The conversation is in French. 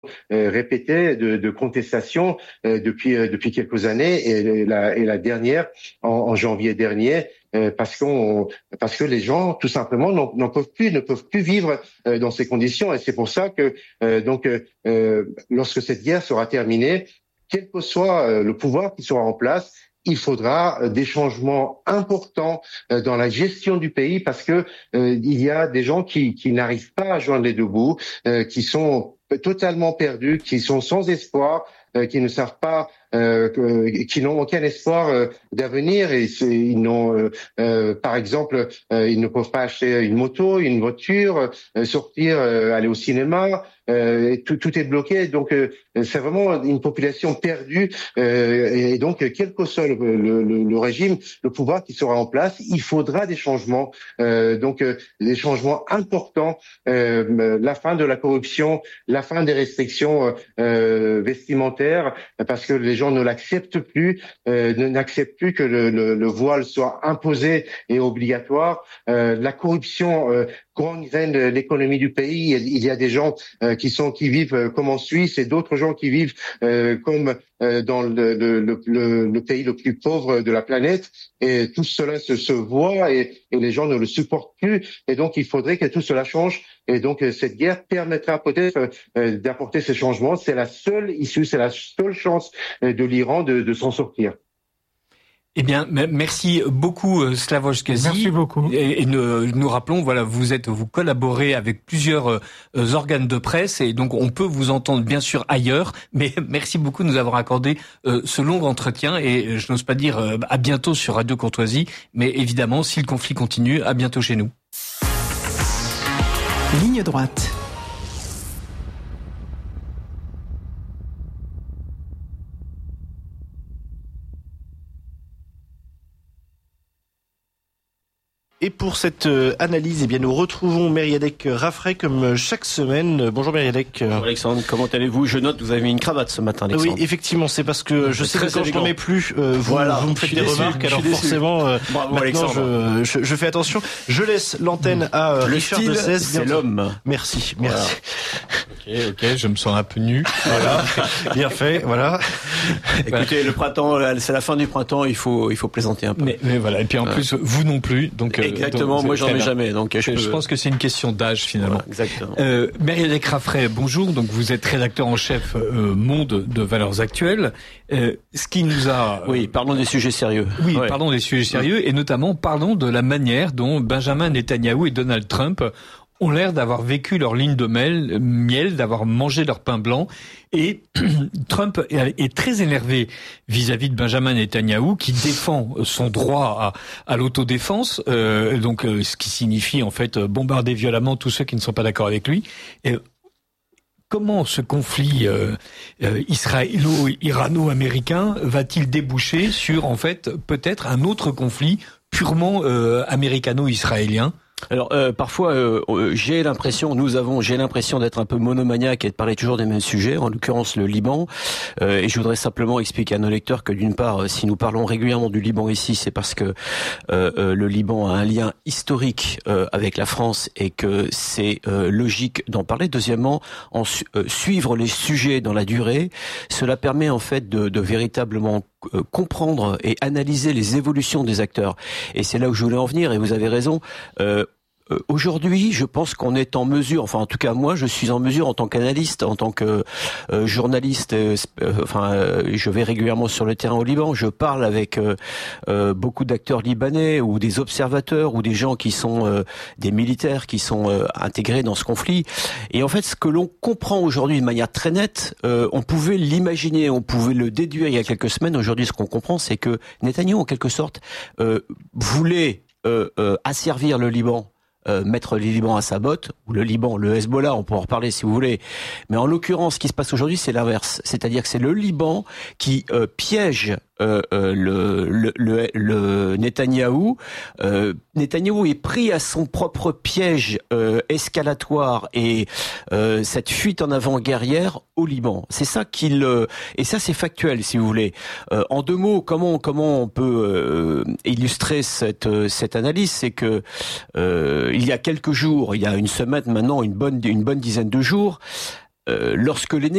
répétées de contestation depuis quelques années et la dernière en janvier dernier. Parce que les gens tout simplement ne peuvent plus vivre dans ces conditions, et c'est pour ça que lorsque cette guerre sera terminée, quel que soit le pouvoir qui sera en place, il faudra des changements importants dans la gestion du pays, parce que il y a des gens qui n'arrivent pas à joindre les deux bouts, qui sont totalement perdus, qui sont sans espoir, qui ne savent pas, qui n'ont aucun espoir d'avenir, et ils n'ont, par exemple, ils ne peuvent pas acheter une moto, une voiture, sortir, aller au cinéma. Tout est bloqué, donc c'est vraiment une population perdue, et donc quel que soit le régime, le pouvoir qui sera en place, il faudra des changements, des changements importants, la fin de la corruption, la fin des restrictions vestimentaires, parce que les gens ne l'acceptent plus, n'acceptent plus que le voile soit imposé et obligatoire. La corruption gangrène l'économie du pays. Il y a des gens qui vivent comme en Suisse, et d'autres gens qui vivent comme dans le pays le plus pauvre de la planète, et tout cela se voit, et les gens ne le supportent plus, et donc il faudrait que tout cela change, et donc cette guerre permettra peut-être d'apporter ces changements. C'est la seule issue, c'est la seule chance de l'Iran de s'en sortir. Eh bien, merci beaucoup, Slavoj Gazi. Merci beaucoup. Et nous rappelons, voilà, vous collaborez avec plusieurs organes de presse, et donc on peut vous entendre bien sûr ailleurs, mais merci beaucoup de nous avoir accordé ce long entretien, et je n'ose pas dire à bientôt sur Radio Courtoisie, mais évidemment, si le conflit continue, à bientôt chez nous. Ligne droite. Et pour cette analyse, eh bien, nous retrouvons Mériadec Raffray comme chaque semaine. Bonjour Mériadec. Bonjour Alexandre, comment allez-vous? Je note que vous avez mis une cravate ce matin, Alexandre. Oui, effectivement, c'est parce que je sais que quand je ne mets plus, vous me faites des remarques, alors forcément, bravo, maintenant je fais attention. Je laisse l'antenne à Richard de Sez. C'est l'homme. Merci. Ok, je me sens un peu nu. Voilà, bien fait, voilà. Écoutez, le printemps, c'est la fin du printemps, il faut plaisanter un peu. Mais voilà, et puis en plus, vous non plus, donc... Exactement, donc, moi j'en ai jamais, donc je pense que c'est une question d'âge finalement. Voilà, exactement. Mériadec Raffray, bonjour, donc vous êtes rédacteur en chef Monde de Valeurs Actuelles. Ce qui nous a... Oui, parlons des sujets sérieux. Oui, ouais. Parlons des sujets sérieux, et notamment parlons de la manière dont Benjamin Netanyahou et Donald Trump ont l'air d'avoir vécu leur ligne de miel, d'avoir mangé leur pain blanc. Et Trump est très énervé vis-à-vis de Benjamin Netanyahou, qui défend son droit à l'autodéfense, ce qui signifie en fait bombarder violemment tous ceux qui ne sont pas d'accord avec lui. Et comment ce conflit israélo-irano-américain va-t-il déboucher sur en fait peut-être un autre conflit purement américano-israélien? Alors parfois j'ai l'impression d'être un peu monomaniaque et de parler toujours des mêmes sujets, en l'occurrence le Liban, et je voudrais simplement expliquer à nos lecteurs que d'une part, si nous parlons régulièrement du Liban ici, c'est parce que le Liban a un lien historique avec la France, et que c'est logique d'en parler. Deuxièmement, suivre les sujets dans la durée, cela permet en fait de véritablement comprendre et analyser les évolutions des acteurs. Et c'est là où je voulais en venir, et vous avez raison. Aujourd'hui, je pense qu'on est en mesure, enfin en tout cas moi, je suis en mesure en tant qu'analyste, en tant que journaliste, je vais régulièrement sur le terrain au Liban, je parle avec beaucoup d'acteurs libanais, ou des observateurs, ou des gens qui sont des militaires qui sont intégrés dans ce conflit. Et en fait, ce que l'on comprend aujourd'hui de manière très nette, on pouvait l'imaginer, on pouvait le déduire il y a quelques semaines. Aujourd'hui, ce qu'on comprend, c'est que Netanyahou, en quelque sorte, voulait asservir le Liban, mettre le Liban à sa botte, ou le Liban, le Hezbollah, on peut en reparler si vous voulez. Mais en l'occurrence, ce qui se passe aujourd'hui, c'est l'inverse. C'est-à-dire que c'est le Liban qui piège le Netanyahou. Netanyahou est pris à son propre piège escalatoire, et cette fuite en avant guerrière au Liban. C'est ça et ça c'est factuel, si vous voulez. En deux mots, comment on peut illustrer cette analyse, c'est que il y a quelques jours, il y a une semaine maintenant, une bonne dizaine de jours, lorsque les